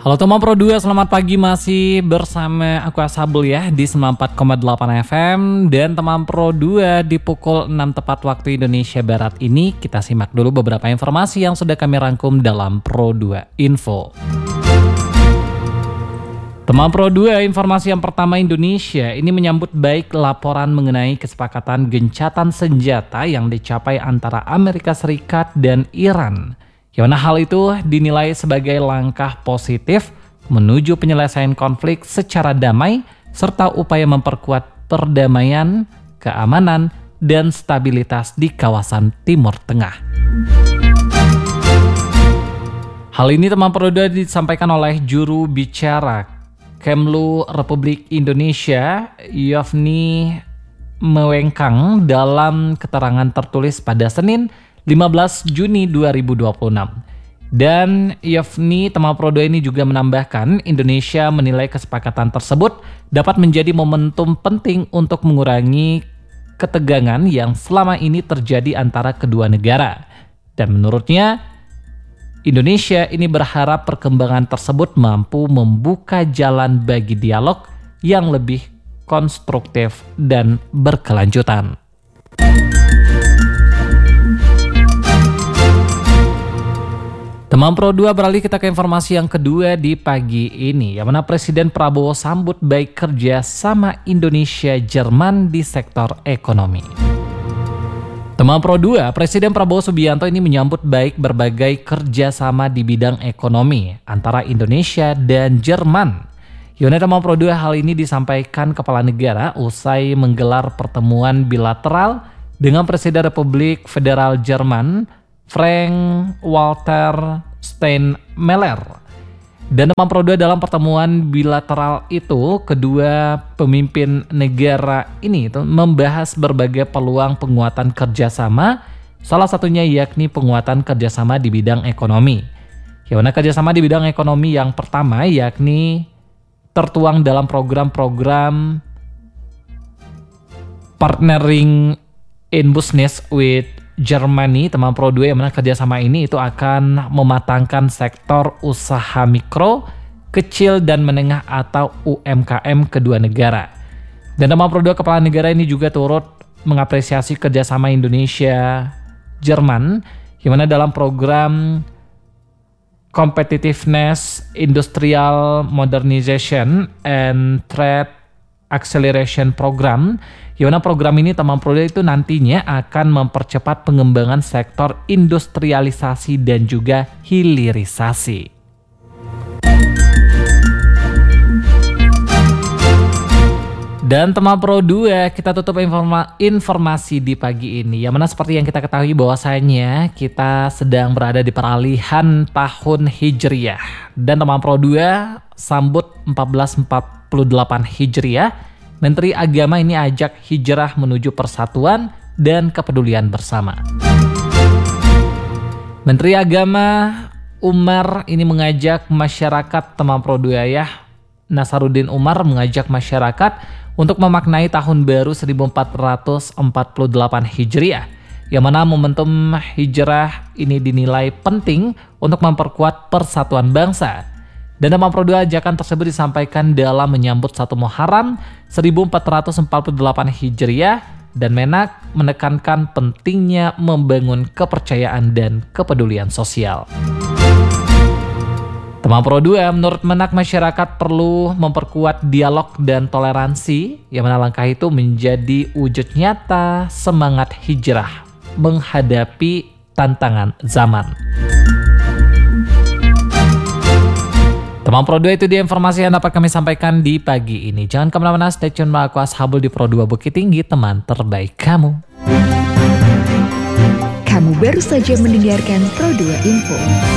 Halo teman Pro 2, selamat pagi, masih bersama aku Ashabul ya di 94,8 FM. Dan teman Pro 2, di pukul 6 tepat waktu Indonesia Barat ini kita simak dulu beberapa informasi yang sudah kami rangkum dalam Pro 2 Info. Teman Pro 2, informasi yang pertama, Indonesia ini menyambut baik laporan mengenai kesepakatan gencatan senjata yang dicapai antara Amerika Serikat dan Iran. Yang mana hal itu dinilai sebagai langkah positif menuju penyelesaian konflik secara damai serta upaya memperkuat perdamaian, keamanan, dan stabilitas di kawasan Timur Tengah. Hal ini teman Pro 2 disampaikan oleh juru bicara Kemlu Republik Indonesia, Yovni Mewengkang, dalam keterangan tertulis pada Senin 15 Juni 2026. Dan Yovni teman Pro 2 ini juga menambahkan, Indonesia menilai kesepakatan tersebut dapat menjadi momentum penting untuk mengurangi ketegangan yang selama ini terjadi antara kedua negara. Dan menurutnya, Indonesia ini berharap perkembangan tersebut mampu membuka jalan bagi dialog yang lebih konstruktif dan berkelanjutan. Teman Pro 2, beralih kita ke informasi yang kedua di pagi ini, yang mana Presiden Prabowo sambut baik kerja sama Indonesia-Jerman di sektor ekonomi. Teman Pro 2, Presiden Prabowo Subianto ini menyambut baik berbagai kerjasama di bidang ekonomi antara Indonesia dan Jerman. Yona teman Pro 2, hal ini disampaikan Kepala Negara usai menggelar pertemuan bilateral dengan Presiden Republik Federal Jerman, Frank-Walter Steinmeier. Dan teman Pro 2, dalam pertemuan bilateral itu, kedua pemimpin negara ini membahas berbagai peluang penguatan kerjasama, salah satunya yakni penguatan kerjasama di bidang ekonomi. Yang mana kerjasama di bidang ekonomi yang pertama yakni tertuang dalam program-program Partnering in Business with Germany, teman Pro 2, yang mana kerjasama ini itu akan mematangkan sektor usaha mikro, kecil dan menengah atau UMKM kedua negara. Dan teman Pro 2, Kepala Negara ini juga turut mengapresiasi kerjasama Indonesia-Jerman, yang mana dalam program Competitiveness, Industrial Modernization, and Trade Acceleration Program, yang mana program ini teman Pro 2 itu nantinya akan mempercepat pengembangan sektor industrialisasi dan juga hilirisasi. Dan teman Pro 2, kita tutup informasi di pagi ini, yang mana seperti yang kita ketahui bahwasanya kita sedang berada di peralihan tahun Hijriah. Dan teman Pro 2, sambut 1448 Hijriah, Menteri Agama ini ajak hijrah menuju persatuan dan kepedulian bersama. Menteri Agama Umar ini mengajak masyarakat, teman Pro 2 ya, Nasaruddin Umar mengajak masyarakat untuk memaknai tahun baru 1448 Hijriah, yang mana momentum hijrah ini dinilai penting untuk memperkuat persatuan bangsa. Dan teman Pro 2, ajakan tersebut disampaikan dalam menyambut 1 Muharram 1448 Hijriah, dan Menak menekankan pentingnya membangun kepercayaan dan kepedulian sosial. Teman Pro 2, menurut Menak masyarakat perlu memperkuat dialog dan toleransi, yang mana langkah itu menjadi wujud nyata semangat hijrah menghadapi tantangan zaman. Teman Pro 2, itu dia informasi yang dapat kami sampaikan di pagi ini. Jangan kemana-mana, stay tune sama aku Ashabul di Pro 2 Bukit Tinggi, teman terbaik kamu. Kamu baru saja mendengarkan Pro 2 Info.